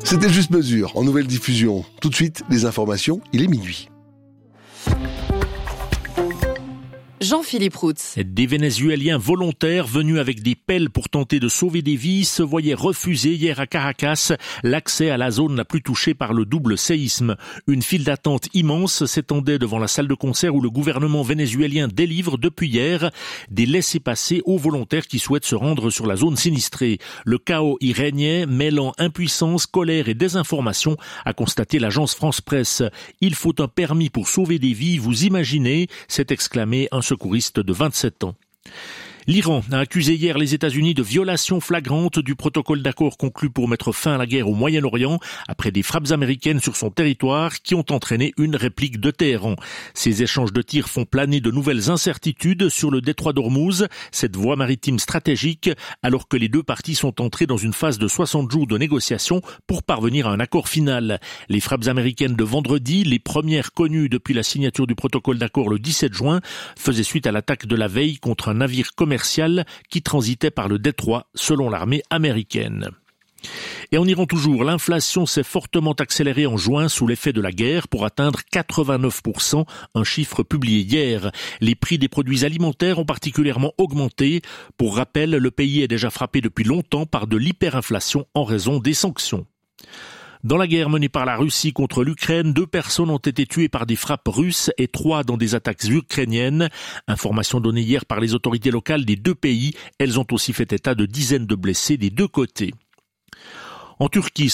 C'était Juste Mesure, en nouvelle diffusion. Tout de suite, les informations, il est minuit. Jean-Philippe Routz. Des Vénézuéliens volontaires venus avec des pelles pour tenter de sauver des vies se voyaient refuser hier à Caracas l'accès à la zone la plus touchée par le double séisme. Une file d'attente immense s'étendait devant la salle de concert où le gouvernement vénézuélien délivre depuis hier des laissez-passer aux volontaires qui souhaitent se rendre sur la zone sinistrée. Le chaos y régnait, mêlant impuissance, colère et désinformation, a constaté l'agence France Presse. Il faut un permis pour sauver des vies, vous imaginez, s'est exclamé un secouriste de 27 ans. L'Iran a accusé hier les États-Unis de violation flagrante du protocole d'accord conclu pour mettre fin à la guerre au Moyen-Orient après des frappes américaines sur son territoire qui ont entraîné une réplique de Téhéran. Ces échanges de tirs font planer de nouvelles incertitudes sur le détroit d'Ormuz, cette voie maritime stratégique, alors que les deux parties sont entrées dans une phase de 60 jours de négociations pour parvenir à un accord final. Les frappes américaines de vendredi, les premières connues depuis la signature du protocole d'accord le 17 juin, faisaient suite à l'attaque de la veille contre un navire commercial qui transitait par le détroit selon l'armée américaine. Et en Iran toujours, l'inflation s'est fortement accélérée en juin sous l'effet de la guerre pour atteindre 89%, un chiffre publié hier. Les prix des produits alimentaires ont particulièrement augmenté. Pour rappel, le pays est déjà frappé depuis longtemps par de l'hyperinflation en raison des sanctions. Dans la guerre menée par la Russie contre l'Ukraine, 2 personnes ont été tuées par des frappes russes et 3 dans des attaques ukrainiennes. Information donnée hier par les autorités locales des 2 pays. Elles ont aussi fait état de dizaines de blessés des 2 côtés. En Turquie,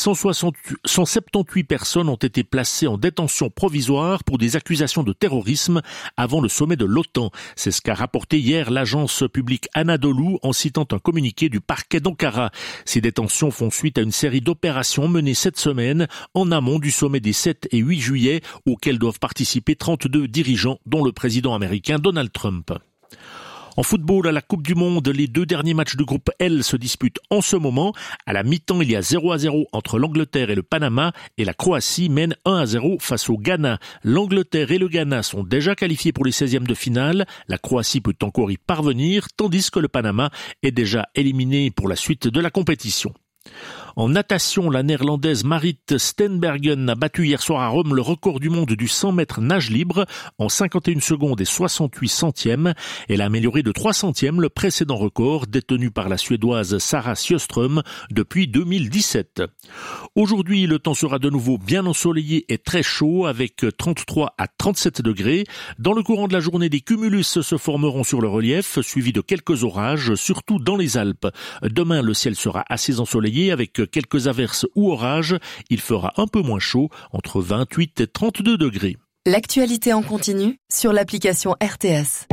178 personnes ont été placées en détention provisoire pour des accusations de terrorisme avant le sommet de l'OTAN. C'est ce qu'a rapporté hier l'agence publique Anadolu en citant un communiqué du parquet d'Ankara. Ces détentions font suite à une série d'opérations menées cette semaine en amont du sommet des 7 et 8 juillet auxquelles doivent participer 32 dirigeants dont le président américain Donald Trump. En football, à la Coupe du Monde, les 2 derniers matchs du groupe L se disputent en ce moment. À la mi-temps, il y a 0-0 entre l'Angleterre et le Panama et la Croatie mène 1-0 face au Ghana. L'Angleterre et le Ghana sont déjà qualifiés pour les 16e de finale. La Croatie peut encore y parvenir, tandis que le Panama est déjà éliminé pour la suite de la compétition. En natation, la néerlandaise Marit Steenbergen a battu hier soir à Rome le record du monde du 100 mètres nage libre en 51 secondes et 68 centièmes. Elle a amélioré de 3 centièmes le précédent record détenu par la Suédoise Sara Sjöström depuis 2017. Aujourd'hui, le temps sera de nouveau bien ensoleillé et très chaud avec 33 à 37 degrés. Dans le courant de la journée, des cumulus se formeront sur le relief, suivis de quelques orages, surtout dans les Alpes. Demain, le ciel sera assez ensoleillé avec quelques averses ou orages. Il fera un peu moins chaud, entre 28 et 32 degrés. L'actualité en continu sur l'application RTS.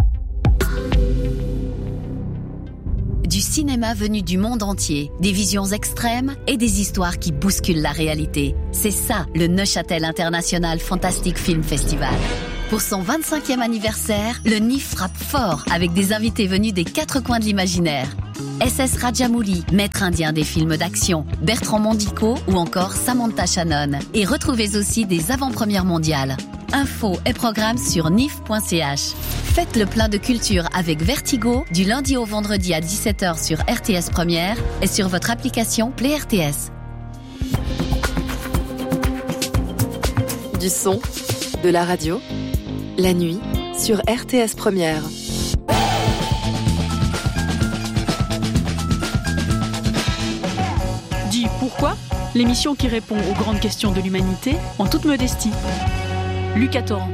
Du cinéma venu du monde entier, des visions extrêmes et des histoires qui bousculent la réalité. C'est ça, le Neuchâtel International Fantastic Film Festival. Pour son 25e anniversaire, le NIF frappe fort avec des invités venus des 4 coins de l'imaginaire. SS Rajamouli, maître indien des films d'action, Bertrand Mondico ou encore Samantha Shannon. Et retrouvez aussi des avant-premières mondiales. Infos et programmes sur nif.ch. Faites le plein de culture avec Vertigo du lundi au vendredi à 17h sur RTS Première et sur votre application Play RTS. Du son, de la radio, la nuit sur RTS Première. Dis pourquoi ? L'émission qui répond aux grandes questions de l'humanité en toute modestie. Lucas Torrent.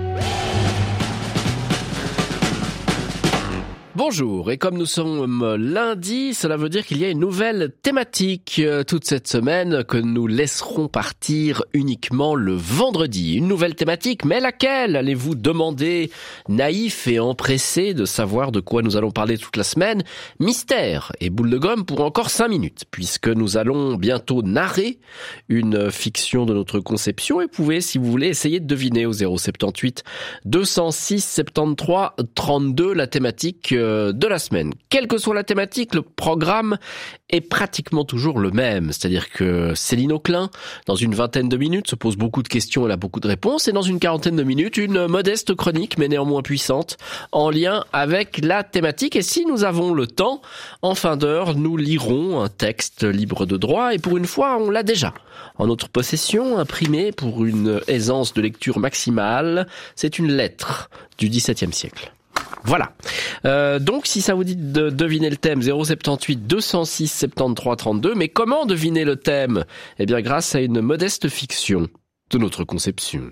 Bonjour, et comme nous sommes lundi, cela veut dire qu'il y a une nouvelle thématique toute cette semaine que nous laisserons partir uniquement le vendredi. Une nouvelle thématique, mais laquelle allez-vous demander, naïf et empressé de savoir de quoi nous allons parler toute la semaine? Mystère et boule de gomme pour encore 5 minutes, puisque nous allons bientôt narrer une fiction de notre conception et vous pouvez, si vous voulez, essayer de deviner au 078 206 73 32 la thématique de la semaine. Quelle que soit la thématique, le programme est pratiquement toujours le même. C'est-à-dire que Céline Auclin, dans une 20aine de minutes, se pose beaucoup de questions, elle a beaucoup de réponses, et dans une 40aine de minutes, une modeste chronique, mais néanmoins puissante, en lien avec la thématique. Et si nous avons le temps, en fin d'heure, nous lirons un texte libre de droit, et pour une fois, on l'a déjà en notre possession, imprimé pour une aisance de lecture maximale. C'est une lettre du XVIIe siècle. Voilà. Donc, si ça vous dit de deviner le thème, 078 206 73 32. Mais comment deviner le thème ? Eh bien, grâce à une modeste fiction de notre conception.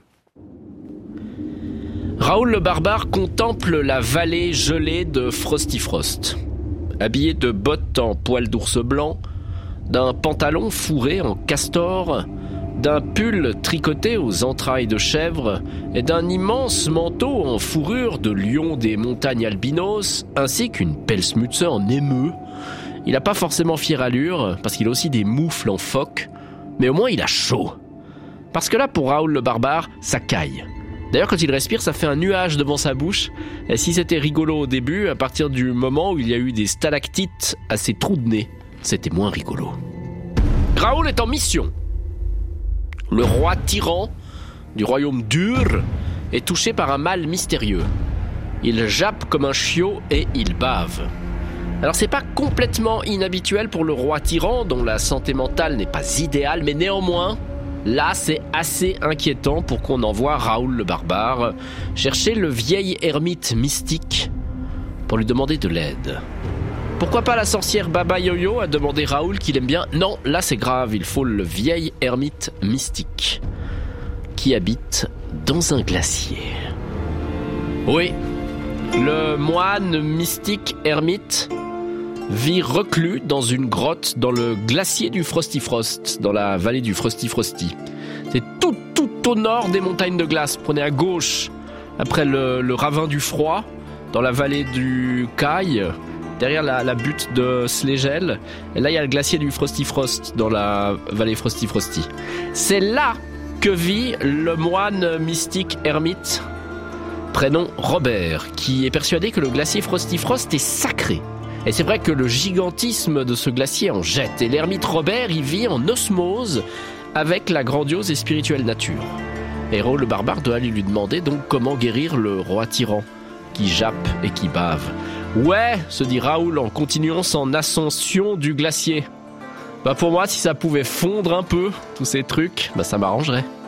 Raoul le Barbare contemple la vallée gelée de Frosty-Frost. Habillé de bottes en poil d'ours blanc, d'un pantalon fourré en castor, d'un pull tricoté aux entrailles de chèvre et d'un immense manteau en fourrure de lion des montagnes albinos, ainsi qu'une pelzmütze en émeu. Il n'a pas forcément fière allure, parce qu'il a aussi des moufles en phoque, mais au moins il a chaud. Parce que là, pour Raoul le Barbare, ça caille. D'ailleurs, quand il respire, ça fait un nuage devant sa bouche. Et si c'était rigolo au début, à partir du moment où il y a eu des stalactites à ses trous de nez, c'était moins rigolo. Raoul est en mission. Le roi tyran du royaume d'Ur est touché par un mal mystérieux. Il jappe comme un chiot et il bave. Alors c'est pas complètement inhabituel pour le roi tyran, dont la santé mentale n'est pas idéale, mais néanmoins, là c'est assez inquiétant pour qu'on envoie Raoul le Barbare chercher le vieil ermite mystique pour lui demander de l'aide. Pourquoi pas la sorcière Baba Yo-Yo a demandé Raoul qu'il aime bien ? Non, là c'est grave, il faut le vieil ermite mystique qui habite dans un glacier. Oui, le moine mystique ermite vit reclus dans une grotte dans le glacier du Frosty-Frost, dans la vallée du Frosty-Frosty. C'est tout au nord des montagnes de glace. Prenez à gauche, après le ravin du froid, dans la vallée du Caille, derrière la butte de Slegel. Et là, il y a le glacier du Frosty-Frost dans la vallée Frosty-Frosty. C'est là que vit le moine mystique ermite, prénom Robert, qui est persuadé que le glacier Frosty-Frost est sacré. Et c'est vrai que le gigantisme de ce glacier en jette. Et l'ermite Robert y vit en osmose avec la grandiose et spirituelle nature. Et Raoul le Barbare doit aller lui demander donc comment guérir le roi tyran, qui jappe et qui bave. Ouais, se dit Raoul en continuant son ascension du glacier. Pour moi, si ça pouvait fondre un peu, tous ces trucs, ça m'arrangerait.